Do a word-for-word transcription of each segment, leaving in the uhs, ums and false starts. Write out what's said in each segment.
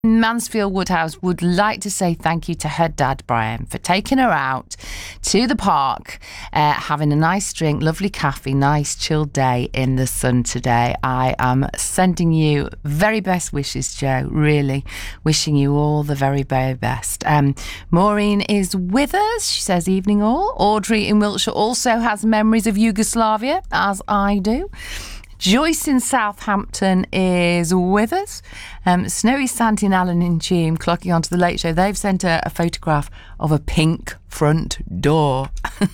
Mansfield Woodhouse would like to say thank you to her dad, Brian, for taking her out to the park, uh, having a nice drink, lovely coffee, nice chilled day in the sun today. I am sending you very best wishes, Joe, really wishing you all the very, very best. Um, Maureen is with us. She says, evening all. Audrey in Wiltshire also has memories of Yugoslavia, as I do. Joyce in Southampton is with us. Um, Snowy Sandy and Alan in Cheam, clocking onto the Late Show. They've sent a, a photograph of a pink front door,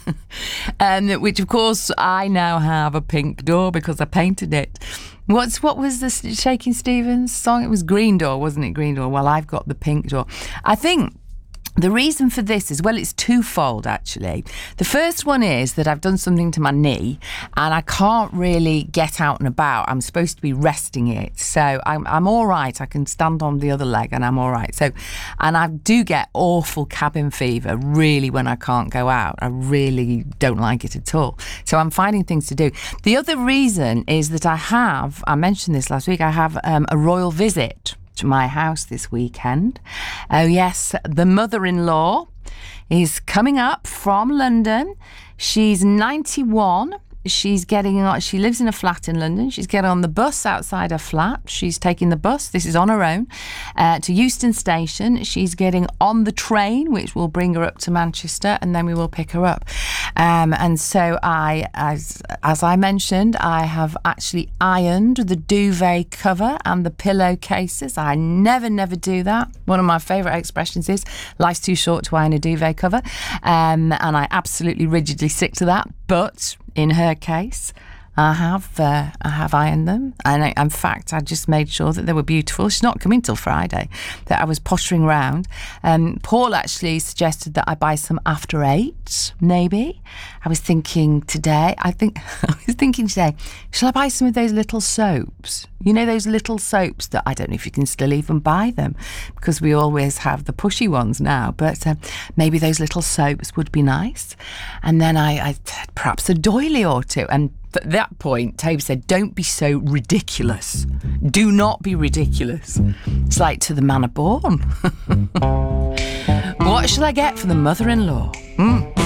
um, which, of course, I now have a pink door because I painted it. What's What was the Shaking Stevens song? It was Green Door, wasn't it? Green Door. Well, I've got the pink door. I think the reason for this is, well, it's twofold, actually. The first one is that I've done something to my knee and I can't really get out and about. I'm supposed to be resting it. So I'm, I'm all right. I can stand on the other leg and I'm all right. So, and I do get awful cabin fever, really, when I can't go out. I really don't like it at all. So I'm finding things to do. The other reason is that I have, I mentioned this last week, I have um, a royal visit to my house this weekend. Oh yes, the mother-in-law is coming up from London. She's ninety-one. She's getting on, she lives in a flat in London. She's getting on the bus outside her flat. She's taking the bus, this is on her own, uh, to Euston Station. She's getting on the train, which will bring her up to Manchester, and then we will pick her up. Um, and so I, as, as I mentioned, I have actually ironed the duvet cover and the pillowcases. I never, never do that. One of my favourite expressions is, life's too short to iron a duvet cover. Um, and I absolutely rigidly stick to that. But in her case, I have uh, I have ironed them, and I, in fact I just made sure that they were beautiful. She's not coming till Friday. That I was pottering round. Um, Paul actually suggested that I buy some after eight, maybe. I was thinking today, I think I was thinking today, shall I buy some of those little soaps? You know, those little soaps that I don't know if you can still even buy them, because we always have the pushy ones now, but uh, maybe those little soaps would be nice. And then I, I perhaps a doily or two. And at that point, Toby said, don't be so ridiculous. Do not be ridiculous. It's like to the manor born. What shall I get for the mother-in-law? Mm.